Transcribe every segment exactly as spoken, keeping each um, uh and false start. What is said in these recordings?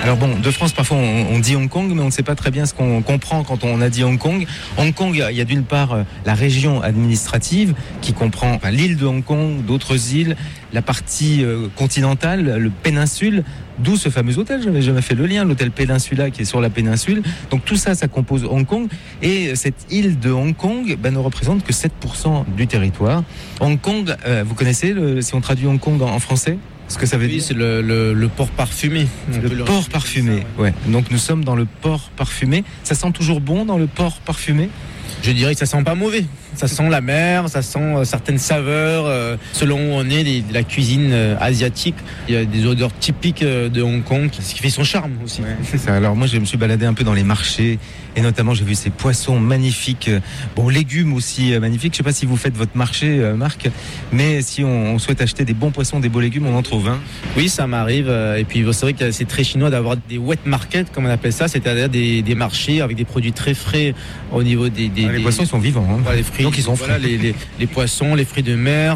Alors bon, de France, parfois on, on dit Hong Kong, mais on ne sait pas très bien ce qu'on comprend quand on a dit Hong Kong. Hong Kong, il y a d'une part euh, la région administrative qui comprend enfin, l'île de Hong Kong, d'autres îles, la partie euh, continentale, le péninsule, d'où ce fameux hôtel. J'avais jamais fait le lien, l'hôtel Péninsula qui est sur la péninsule. Donc tout ça, ça compose Hong Kong. Et cette île de Hong Kong ben, ne représente que sept pour cent du territoire. Hong Kong, euh, vous connaissez, le, si on traduit Hong Kong en, en français ? Ce que ça veut oui, dire, c'est le, le, le port parfumé. Le, le port parfumé, ça, ouais. ouais. Donc nous sommes dans le port parfumé. Ça sent toujours bon dans le port parfumé ? Je dirais que ça sent pas mauvais. Ça sent la mer, ça sent euh, certaines saveurs. Euh, selon où on est, les, de la cuisine euh, asiatique, il y a des odeurs typiques euh, de Hong Kong, ce qui fait son charme aussi. Ouais, c'est ça. Alors moi, je me suis baladé un peu dans les marchés et notamment j'ai vu ces poissons magnifiques, bon légumes aussi euh, magnifiques. Je sais pas si vous faites votre marché, euh, Marc, mais si on, on souhaite acheter des bons poissons, des beaux légumes, on en trouve. Hein. Oui, ça m'arrive. Euh, et puis c'est vrai que c'est très chinois d'avoir des wet markets, comme on appelle ça, c'est-à-dire des, des marchés avec des produits très frais au niveau des. des, ah, les des poissons, ils sont vivants. Hein. Voilà, les fruits, donc ils sont voilà, les, les, les poissons, les fruits de mer.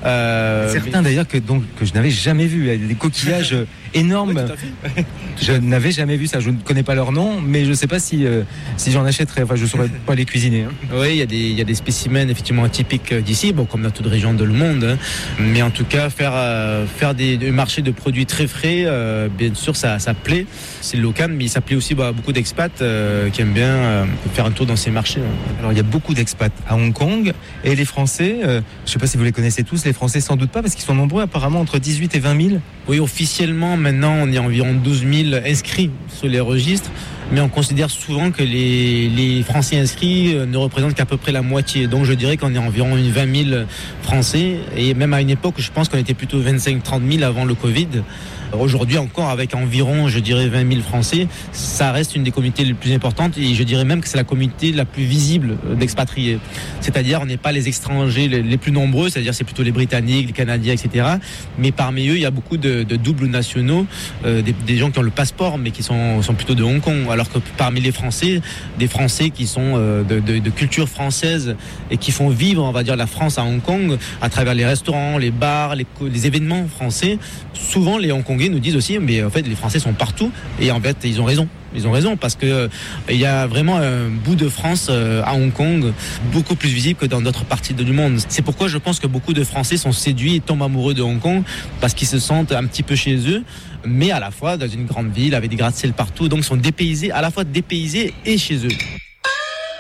Euh, Certains mais... d'ailleurs que, donc, que je n'avais jamais vu, des coquillages énormes. Oui, je n'avais jamais vu ça. Je ne connais pas leur nom, mais je ne sais pas si, euh, si j'en achèterais. Enfin, je ne saurais pas les cuisiner. Hein. Oui, il y a des, il y a des spécimens effectivement atypiques d'ici, bon, comme dans toute région de le monde. Hein. Mais en tout cas, faire, euh, faire des, des marchés de produits très frais, euh, bien sûr, ça, ça plaît. C'est local, mais ça plaît aussi bah, à beaucoup d'expats euh, qui aiment bien euh, faire un tour dans ces marchés. Hein. Alors, il y a beaucoup d'expats à Hong Kong et les Français, euh, je ne sais pas si vous les connaissez tous, les Français sans doute pas, parce qu'ils sont nombreux, apparemment entre dix-huit et vingt mille. Oui, officiellement, maintenant, on est environ douze mille inscrits sur les registres, mais on considère souvent que les, les Français inscrits ne représentent qu'à peu près la moitié. Donc je dirais qu'on est environ vingt mille Français, et même à une époque, je pense qu'on était plutôt vingt-cinq à trente mille avant le Covid. Aujourd'hui encore, avec environ, je dirais, vingt mille Français, ça reste une des communautés les plus importantes, et je dirais même que c'est la communauté la plus visible d'expatriés. C'est-à-dire, on n'est pas les étrangers les, les plus nombreux, c'est-à-dire c'est plutôt les Britanniques, les Canadiens, et cetera. Mais parmi eux, il y a beaucoup de, de doubles nationaux, euh, des, des gens qui ont le passeport, mais qui sont, sont plutôt de Hong Kong. Alors que parmi les Français, des Français qui sont euh, de, de, de culture française et qui font vivre, on va dire, la France à Hong Kong à travers les restaurants, les bars, les, les événements français. Souvent, les Hongkongais nous disent aussi, mais en fait, les Français sont partout, et en fait, ils ont raison. Ils ont raison, parce que euh, il y a vraiment un bout de France euh, à Hong Kong beaucoup plus visible que dans d'autres parties du monde. C'est pourquoi je pense que beaucoup de Français sont séduits et tombent amoureux de Hong Kong, parce qu'ils se sentent un petit peu chez eux, mais à la fois dans une grande ville avec des gratte-ciel partout, donc ils sont dépaysés, à la fois dépaysés et chez eux.